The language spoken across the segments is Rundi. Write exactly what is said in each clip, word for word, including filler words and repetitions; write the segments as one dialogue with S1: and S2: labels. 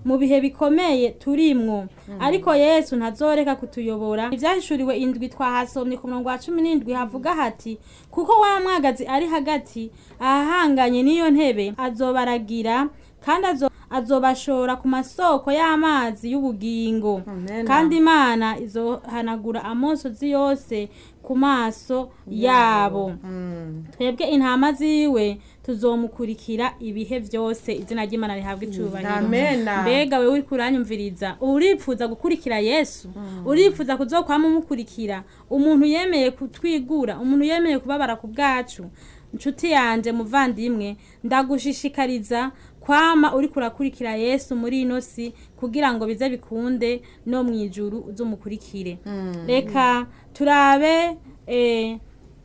S1: mu bihe bikomeye turimwo ariko Yesu ntazoreka kutuyobora. Ivyahishuriwe indwi twahasomye ku murongo wa cumi n'indwi havuga hati kuko wa mwagazi ari hagati ahahanganye n'iyo ntebe azobaragira kandi azo azobashora ku masoko y'amazi y'ubugingo. Amen. Kandi Imana izohanagura amosozi yose ku maso yabo. Mm. Twebwe intama ziwe tuzomukurikira ibihe vyose, izina ry'Imana rihabwa icubahiro.
S2: Amen.
S1: Mbega wewe uri kuranyumviriza, uripfuza gukurikira Yesu? Mm. Uripfuza kuzokwama umukurikira umuntu yemeye kutwigura, umuntu yemeye kubabara ku bwacu? Nshuti yanje muvandimwe, ndagushishikariza kwama uri kurakurikira Yesu muri ino si kugira ngo bize bikunde no mwijuru uzumukurikire. Mm. Reka turabe eh,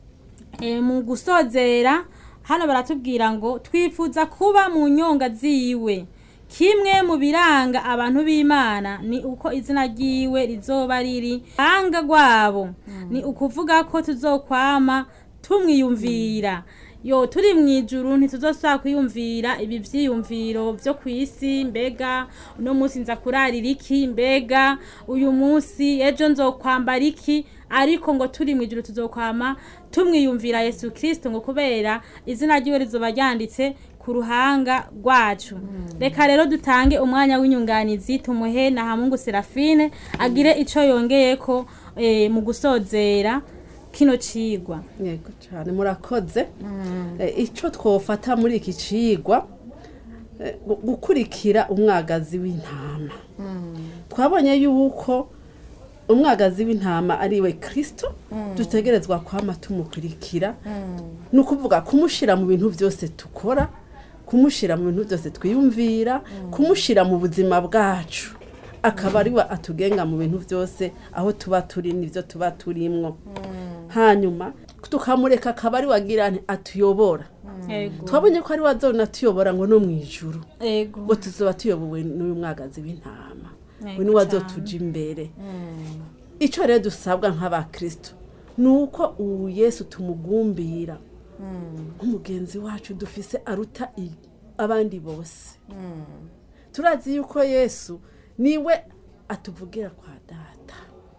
S1: eh, mu gusozera hano baratubwira ngo twifuza kuba mu nyonga ziwe. Kimwe mu biranga abantu b'Imana ni uko izina ryiwe rizoba riri hanga gwabo. Mm. Ni ukuvuga ko tuzokwama tumwiyumvira. Yo turi mwijuru ntituzosaba kwiyumvira ibi vyiyumviro vyo kwisi, mbega uno munsi nza kurarira iki, mbega uyu munsi ejo nzokwambara iki, ariko ngo turi mwijuru tuzokwama tumwiyumvira Yesu Kristo, ngo kubera izina ryiwe rizoba ryanditse ku ruhanga rwacu. Mm. Reka rero dutange umwanya w'inyunganizi tumuhe na Hamungu Serafine agire ico yongeyeko eh, mu gusozera kino cigwa.
S2: Yego cyane murakoze. Mm. E, ico twofata muri iki cigwa e, gukurikira umwagazi w'intama. Mm. Twabonye yuko umwagazi w'intama ariwe Kristo. Mm. Dutegerezwa kwama tumukurikira. Mm. Nukuvuga kumushira mu bintu byose tukora, kumushira mu bintu byose twiyumvira. Mm. Kumushira mu buzima bwacu, akaba ariwe atugenga mu bintu byose aho tuba turi n'ivyo tuba turimwo. Mm. Hanyuma tukamureka akaba ari wagira atuyobora. Mm. Twabonye ko ari wazona tuyobora ngo no mwijuru. Ego. Ngo tuzoba tuyobowe n'uyu mwagazi w'intama. We ni wazotuja imbere. Mm. Ico rero dusabwa nk'abakristo nuko uyu Yesu tumugumbira. Mm. Umugenzi wacu dufise aruta abandi bose. Mm. Turazi yuko Yesu niwe atuvugira kwa data.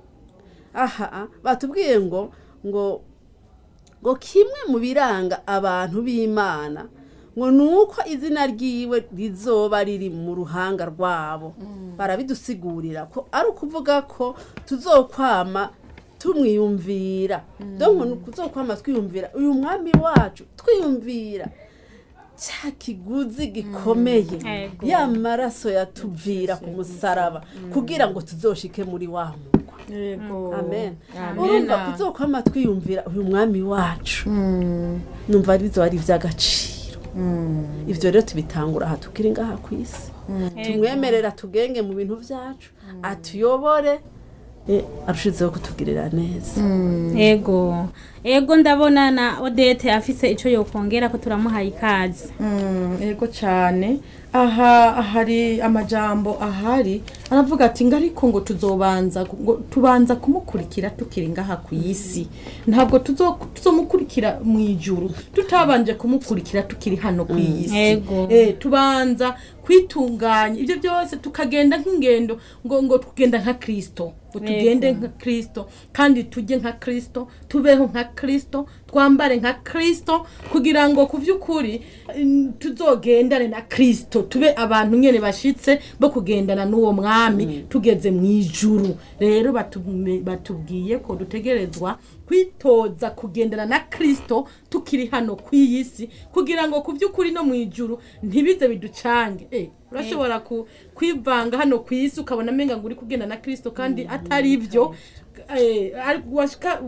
S2: Aha batubwiye ngo ngo ngo kimwe mu biranga abantu b'Imana ngo nuko izina ryiwe rizoba riri mu ruhanga rwabo. Mm. Barabidusigurira ko ari ukuvuga ko tuzokwama tumwiyumvira. Mm. Donc tuzokwama twiyumvira uyu mwami wacu, twiyumvira cya kiguzi gikomeye. Mm. Ya maraso yatuvira ku musaraba. Mm. Kugira ngo tuzoshike muri wa Yego. Amen. Urumva kuzokwama twiyumvira uyu mwami wacu. Mm. Numva arizo ari vy'agaciro. Mm. Ivyo rero tubitangura aha tukiri ngaha kwisi. Mm. Tumwemerera tugenge mu bintu vyacu. Mm. Atuyobore e arushizeho kutugirira neza.
S1: Mm. Ego. Ego ndabona na Odette afise ico yokongera ko turamuhaye ikaze.
S3: Mm. Ego cyane. Aha hari amajambo ahari aravuga ati ngariko ngo tuzobanza ngo tubanza kumukurikira tukiri ngaha ku isi, ntabwo tuzomukurikira mu ijuru tutabanje kumukurikira tukiri hano ku isi.
S1: Mm.
S3: Eh tubanza kwitunganya ibyo byose tukagenda nk'ingendo ngo ngo tugenda nka Kristo, tugende nka Kristo kandi tujye nka Kristo, tubeho nka Kristo, twambare nka Kristo kugira ngo kuvyukuri tuzogendane na Kristo, tube abantu nyene bashitse bo kugendana n'uwo mwami. Mm. Tugeze mu ijuru. Rero batubwiye ko dutegerezwa kwitoza kugendana na Kristo tukiri hano ku isi kugira ngo kuvyukuri no mu ijuru ntibize biducange. Eh urashobora ku kwivanga hano ku isi ukabona menga ngo uri kugenda na Kristo kandi atari ivyo. Eh washika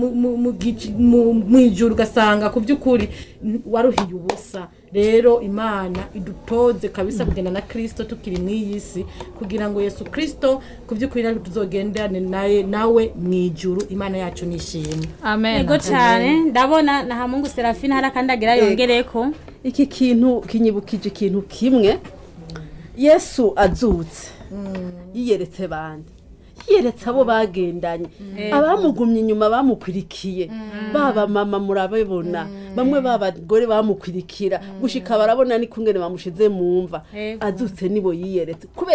S3: mu ijuru gasanga kuvyukuri waruhiye ubusa. Rero Imana idutoze kabisa kugenda na Kristo tukiri mu isi kugira ngo Yesu Kristo kuvyukuri tuzogendane naye nawe mu ijuru. Imana yacu nishimye.
S1: Amen. Ego cyane ndabona na Hamungu Serafine harakandagira yongereko
S2: iki kintu kinyibukije ikintu kimwe. Yesu azutse. Mm. Yiyeretse bandi, yiyeretse abo bagendanye. Mm. Abamugumye inyuma bamukwirikiye. Mm. Baba mama murabibona. Mm. Bamwe babagore bamukwirikira. Mm. Gushika barabona ni kungene bamushize mu mva. Azutse nibo yiyeretse kubera